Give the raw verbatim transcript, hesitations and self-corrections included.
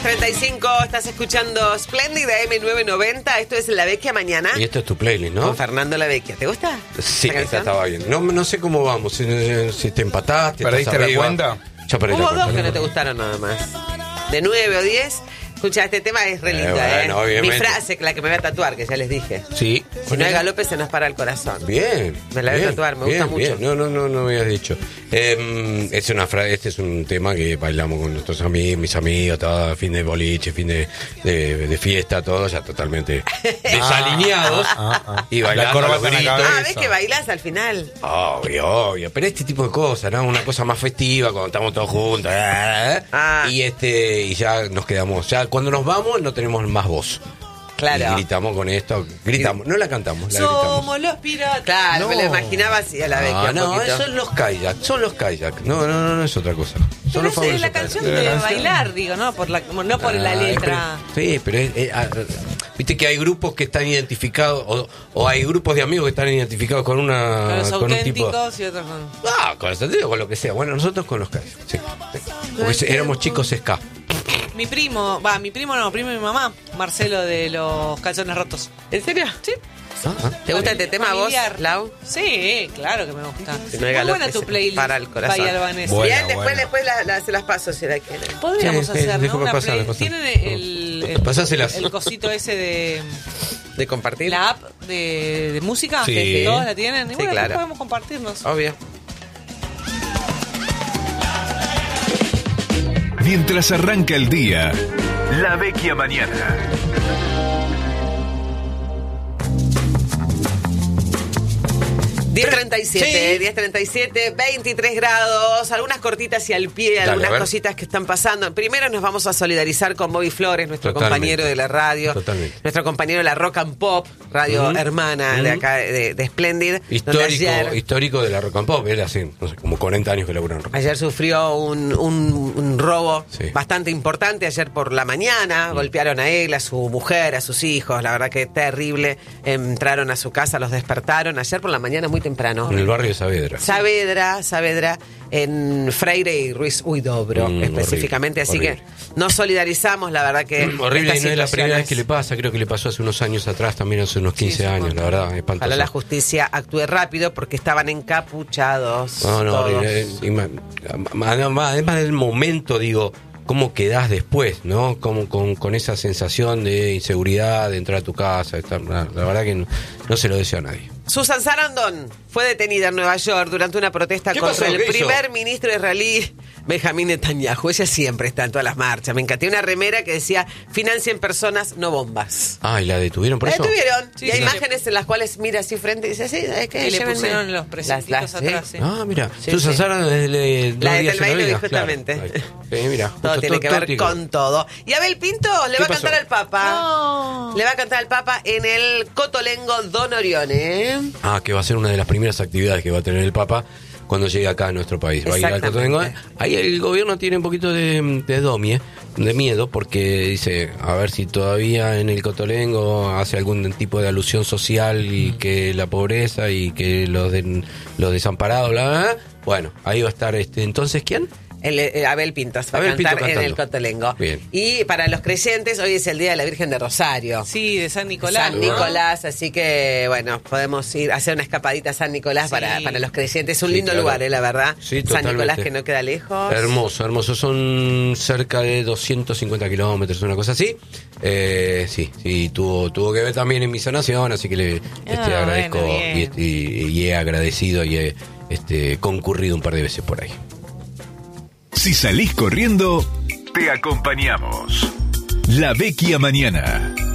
treinta y cinco, estás escuchando Splendid A M novecientos noventa. Esto es La Vecchia Mañana. Y esto es tu playlist, ¿no? Con Fernando La Vecchia. ¿Te gusta? Sí, esta estaba bien. No, no sé cómo vamos. Si, si te empataste. ¿Perdiste la cuenta? Ya perdí Hubo la cuenta. dos que no te gustaron nada más. De nueve o diez. Escucha, este tema es re lindo, Eh, bueno, ¿eh? Mi obviamente. frase, la que me voy a tatuar, que ya les dije. Sí. Si no hay galope, se nos para el corazón. Bien. Me la voy a bien, tatuar, me bien, gusta mucho. bien. No, no, no, no me habías dicho. Eh, es una fra- este es un tema que bailamos con nuestros amigos, mis amigos, todo, fin de boliche, fin de, de, de fiesta, todos ya totalmente desalineados. Ah, ah, ah. Y La bailando corbata los en la gritos. cabeza. Ah, ¿ves que bailás al final? Obvio, obvio. Pero este tipo de cosas, ¿no? Una cosa más festiva, cuando estamos todos juntos. ¿eh? Ah. Y este y ya nos quedamos. Ya cuando nos vamos no tenemos más voz. Claro. Y gritamos con esto. Gritamos. No la cantamos, la Somos gritamos. los piratas. Claro, No. me lo imaginaba así a La Vecchia. No, un no, poquito. son los kayak. Son los kayak. No, no, no, no es otra cosa. Son Pero los esa es fabulosos la kayak. canción de bailar, digo, ¿no? Por la, no por la Ah, letra. pero- sí, pero es, es- ah, viste que hay grupos que están identificados o, o hay grupos de amigos que están identificados con una Con los con un tipo. auténticos y otros con... Ah, con los auténticos, con lo que sea. Bueno, nosotros con los kayak. Sí. Porque éramos chicos ska. Mi primo, va, mi primo no, primo de mi mamá, Marcelo de los calzones rotos. ¿En serio? Sí. Ah, ah. ¿Te gusta este tema a vos, Familiar. Lau? Sí, claro que me gusta. Si no hay Muy galope, buena tu se playlist. para el corazón. Bahía Albanesa. Buena, Bien, después, buena. después la- la- se las paso si la quieren. Podríamos Sí, sí, hacer, ¿no? déjame Una pasarla, playlist. pasarla. Tienen el, el, Pasáselas. el cosito ese de ¿De compartir? la app de, de música. Sí. Que todos la tienen. Y Sí, bueno, claro. podemos compartirnos. Obvio. Mientras arranca el día, La Vecchia Mañana. diez treinta y siete, Sí. diez treinta y siete, veintitrés grados, algunas cortitas y al pie, Dale, algunas a ver. cositas que están pasando. Primero nos vamos a solidarizar con Bobby Flores, nuestro Totalmente. compañero de la radio, Totalmente. nuestro compañero de la Rock and Pop, radio Ujú. hermana de Ujú. acá, de, de Splendid. donde Histórico, ayer, histórico de la rock and pop. Él hace, no sé, como cuarenta años que labura en rock. ayer sufrió un, un, un robo Sí. bastante importante, ayer por la mañana, golpearon a él, a su mujer, a sus hijos, la verdad que terrible. Entraron a su casa, los despertaron, ayer por la mañana muy temprano. En el barrio de Saavedra. Saavedra, Saavedra, en Freire y Ruiz Huidobro, Mm, específicamente. horrible, Así horrible. que nos solidarizamos, la verdad que. Horrible, y estas no es la primera situaciones- vez que le pasa. Creo que le pasó hace unos años atrás, también hace unos quince sí, un años, montón. la verdad. Espantoso. Ojalá la justicia actúe rápido porque estaban encapuchados. No, no, todos. horrible. Y ma- ma- ma- además del momento, digo, cómo quedás después, ¿no? Como con, con esa sensación de inseguridad, de entrar a tu casa. de estar- la la verdad que no, no se lo deseo a nadie. Susan Sarandon fue detenida en Nueva York durante una protesta ¿Qué contra pasó? el ¿Qué hizo? primer ministro israelí Benjamín Netanyahu. Ella siempre está en todas las marchas. Me encanté una remera que decía: financien personas, no bombas. Ah, ¿y la detuvieron por La eso? detuvieron. Sí, y hay sí. imágenes en las cuales mira así frente y dice: sí, ¿sabes qué? Y le Llévenme. pusieron los precipicios Las- las- atrás. sí. Sí. Ah, mira. Sí, Susan sí. Sarandon desde dos La de días en Telbaile, vida, justamente. claro. Ahí. Sí, mira. Todo tiene que ver tiene con todo. Y Abel Pinto le ¿Qué va a pasó? cantar al Papa. No. Le va a cantar al Papa en el Cotolengo Don Orione. Ah, que va a ser una de las primeras actividades que va a tener el Papa cuando llegue acá a nuestro país. Va a ir al Exactamente. Cotolengo. Ahí el gobierno tiene un poquito de, de domie, de miedo, porque dice, a ver si todavía en el Cotolengo hace algún tipo de alusión social y que la pobreza y que los, de, los desamparados, bla, bla, bla. Bueno, ahí va a estar este. Entonces, ¿quién? El, el Abel Pinto va Abel a Pinto cantar en cantando. el Cotolengo. Bien. Y para los creyentes, hoy es el Día de la Virgen de Rosario. Sí, de San Nicolás. San ¿no? Nicolás, así que bueno, podemos ir a hacer una escapadita a San Nicolás Sí. para, para los creyentes. Es un Sí, lindo claro. lugar, eh, la verdad. Sí, San totalmente. Nicolás que no queda lejos. Hermoso, hermoso. Son cerca de doscientos cincuenta kilómetros, una cosa así. Eh, sí, sí, tuvo, tuvo que ver también en mi sanación, así que le este, Ah, agradezco bueno, y, bien. y- y he agradecido y he este, concurrido un par de veces por ahí. Si salís corriendo, te acompañamos. La Vecchia Mañana.